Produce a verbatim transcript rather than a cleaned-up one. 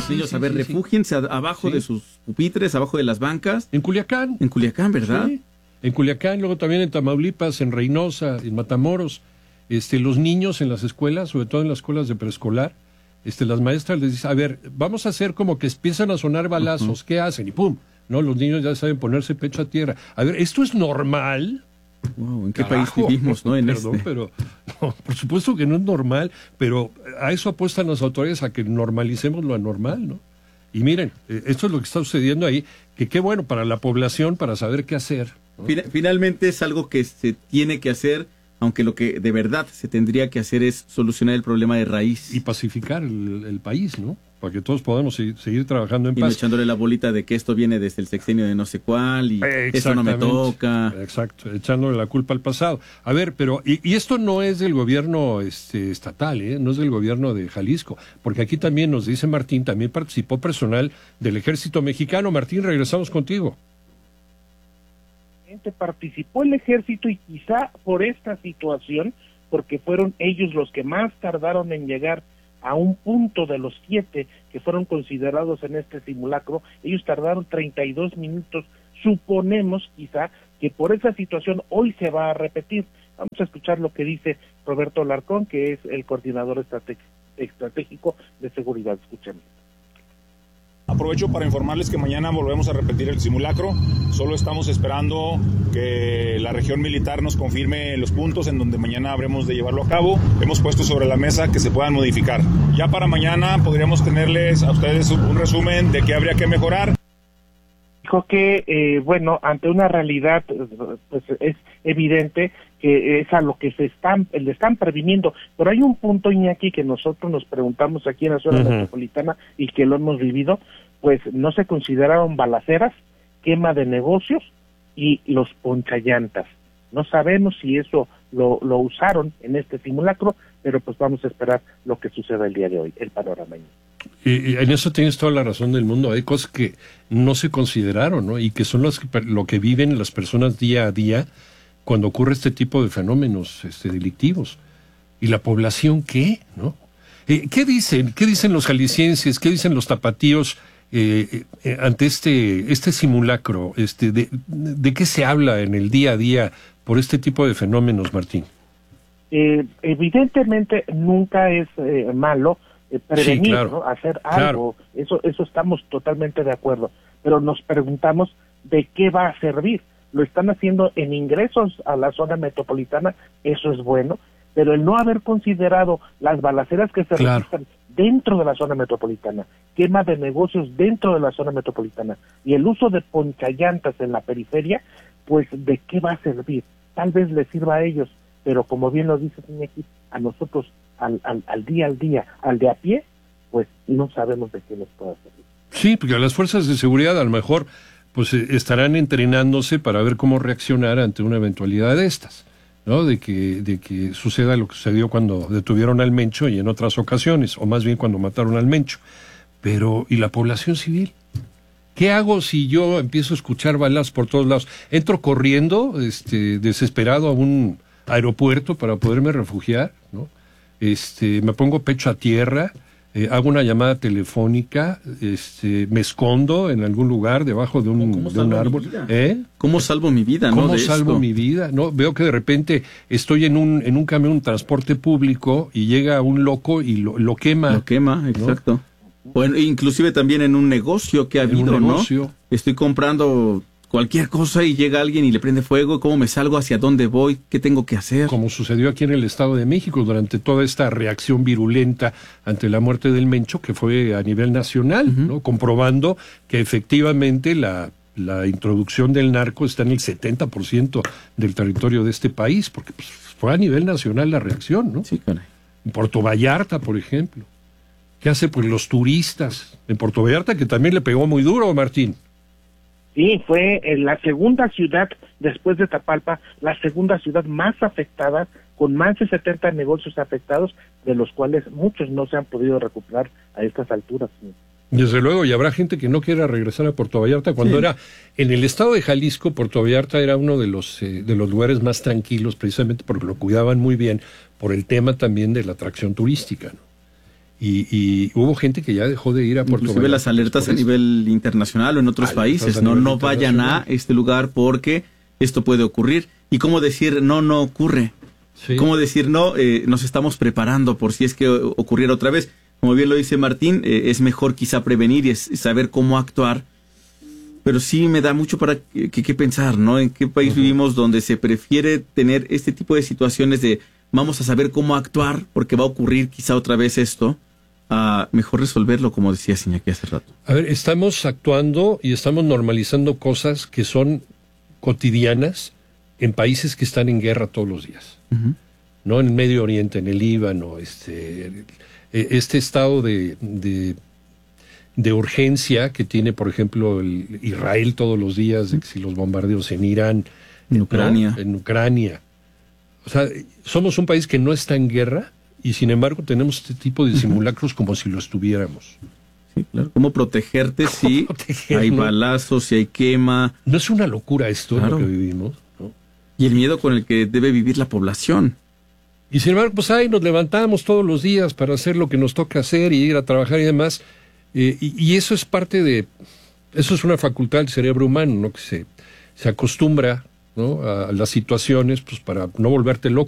los niños, sí, a ver, sí, refúgiense a- abajo sí. de sus pupitres, abajo de las bancas. En Culiacán. En Culiacán, ¿verdad? Sí, en Culiacán, luego también en Tamaulipas, en Reynosa, en Matamoros. Este, los niños en las escuelas, sobre todo en las escuelas de preescolar, este, las maestras les dicen, a ver, vamos a hacer como que empiezan a sonar balazos, ¿qué hacen? Y pum, no, los niños ya saben ponerse pecho a tierra. A ver, ¿esto es normal? Wow, ¿en qué Carajo, país vivimos, no? En Perdón, este. pero no, por supuesto que no es normal, pero a eso apuestan las autoridades, a que normalicemos lo anormal, ¿no? Y miren, eh, esto es lo que está sucediendo ahí, que qué bueno para la población, para saber qué hacer, ¿no? Fina- Finalmente es algo que se tiene que hacer, aunque lo que de verdad se tendría que hacer es solucionar el problema de raíz. Y pacificar el, el país, ¿no? Para que todos podamos seguir, seguir trabajando en Y no paz. echándole la bolita de que esto viene desde el sexenio de no sé cuál y esto no me Exactamente. toca. Exacto, echándole la culpa al pasado. A ver, pero, y, y esto no es del gobierno este, estatal, ¿eh? No es del gobierno de Jalisco, porque aquí también nos dice Martín, también participó personal del ejército mexicano. Martín, regresamos contigo. Participó el ejército, y quizá por esta situación, porque fueron ellos los que más tardaron en llegar a un punto de los siete que fueron considerados en este simulacro, ellos tardaron treinta y dos minutos. Suponemos quizá que por esa situación hoy se va a repetir. Vamos a escuchar lo que dice Roberto Alarcón, que es el coordinador estrate- estratégico de seguridad. Escuchemos. Aprovecho para informarles que mañana volvemos a repetir el simulacro. Solo estamos esperando que la región militar nos confirme los puntos en donde mañana habremos de llevarlo a cabo. Hemos puesto sobre la mesa que se puedan modificar. Ya para mañana podríamos tenerles a ustedes un resumen de qué habría que mejorar. Dijo que, eh, bueno, ante una realidad, pues es evidente que es a lo que se están, le están previniendo. Pero hay un punto, Iñaki, que nosotros nos preguntamos aquí en la zona uh-huh. metropolitana y que lo hemos vivido, pues no se consideraron balaceras, quema de negocios y los ponchallantas. No sabemos si eso lo, lo usaron en este simulacro, pero pues vamos a esperar lo que suceda el día de hoy, el panorama. Y, y en eso tienes toda la razón del mundo. Hay cosas que no se consideraron, ¿no? Y que son las que, lo que viven las personas día a día cuando ocurre este tipo de fenómenos este, delictivos. ¿Y la población qué? ¿No? Eh, ¿Qué dicen? ¿Qué dicen los jaliscienses? ¿Qué dicen los tapatíos eh, eh, ante este, este simulacro? Este, de, ¿De qué se habla en el día a día por este tipo de fenómenos, Martín? Eh, evidentemente nunca es eh, malo eh, prevenir, sí, claro, ¿no? Hacer claro. algo, eso eso estamos totalmente de acuerdo, pero nos preguntamos de qué va a servir. Lo están haciendo en ingresos a la zona metropolitana, eso es bueno, pero el no haber considerado las balaceras que se Claro. registran dentro de la zona metropolitana, quema de negocios dentro de la zona metropolitana y el uso de ponchallantas en la periferia, pues ¿de qué va a servir? Tal vez les sirva a ellos, pero como bien lo dice Iñaki, a nosotros, al, al, al día al día, al de a pie, pues no sabemos de qué nos puede servir. Sí, porque las fuerzas de seguridad a lo mejor pues eh, estarán entrenándose para ver cómo reaccionar ante una eventualidad de estas, ¿no? De que, de que suceda lo que sucedió cuando detuvieron al Mencho y en otras ocasiones, o más bien cuando mataron al Mencho. Pero, ¿y la población civil? ¿Qué hago si yo empiezo a escuchar balas por todos lados? Entro corriendo, este, desesperado a un aeropuerto para poderme refugiar, ¿no? Este, me pongo pecho a tierra, eh, hago una llamada telefónica, este, me escondo en algún lugar debajo de un, ¿Cómo de un salvo mi árbol. vida? ¿Eh? ¿Cómo salvo mi vida? ¿Cómo no, de salvo esto? mi vida? No, veo que de repente estoy en un en un camión, un transporte público y llega un loco y lo, lo quema. Lo quema, exacto. Bueno, inclusive también en un negocio que ha En habido, un ¿no? negocio. Estoy comprando cualquier cosa y llega alguien y le prende fuego. ¿Cómo me salgo? ¿Hacia dónde voy? ¿Qué tengo que hacer? Como sucedió aquí en el Estado de México durante toda esta reacción virulenta ante la muerte del Mencho, que fue a nivel nacional, uh-huh. ¿no? Comprobando que efectivamente la, la introducción del narco está en el setenta por ciento del territorio de este país, porque pues, fue a nivel nacional la reacción, ¿no? Sí, caray. En Puerto Vallarta, por ejemplo. ¿Qué hace pues los turistas en Puerto Vallarta, que también le pegó muy duro, Martín? Sí, fue en la segunda ciudad, después de Tapalpa, la segunda ciudad más afectada, con más de setenta negocios afectados, de los cuales muchos no se han podido recuperar a estas alturas. Desde luego, y habrá gente que no quiera regresar a Puerto Vallarta. Cuando sí. era en el estado de Jalisco, Puerto Vallarta era uno de los, eh, de los lugares más tranquilos, precisamente porque lo cuidaban muy bien, por el tema también de la atracción turística, ¿no? Y, y hubo gente que ya dejó de ir a Puerto Inclusive Vallarta. las alertas a nivel internacional o en otros Alertas países, a no nivel no vayan a este lugar porque esto puede ocurrir. ¿Y cómo decir no, no ocurre? Sí. ¿Cómo decir no? Eh, nos estamos preparando por si es que ocurriera otra vez. Como bien lo dice Martín, eh, es mejor quizá prevenir y es, saber cómo actuar. Pero sí me da mucho para que, que, que pensar, ¿no? ¿En qué país uh-huh. vivimos donde se prefiere tener este tipo de situaciones de vamos a saber cómo actuar porque va a ocurrir quizá otra vez esto? A mejor resolverlo, como decía Iñaki hace rato. A ver, estamos actuando y estamos normalizando cosas que son cotidianas en países que están en guerra todos los días. Uh-huh. No en el Medio Oriente, en el Líbano, este, este estado de, de, de urgencia que tiene, por ejemplo, el Israel todos los días, de que si los bombardeos en Irán, en Ucrania. ¿no? En Ucrania. O sea, somos un país que no está en guerra y sin embargo tenemos este tipo de simulacros como si lo estuviéramos. Sí, claro. ¿Cómo protegerte ¿Cómo si proteger, hay no? balazos, si hay quema? ¿No es una locura esto claro. lo que vivimos? ¿No? Y el miedo con el que debe vivir la población. Y sin embargo, pues ahí nos levantamos todos los días para hacer lo que nos toca hacer y ir a trabajar y demás. Eh, y, y eso es parte de... Eso es una facultad del cerebro humano, ¿no? Que se, se acostumbra, ¿no? a las situaciones pues para no volverte loco.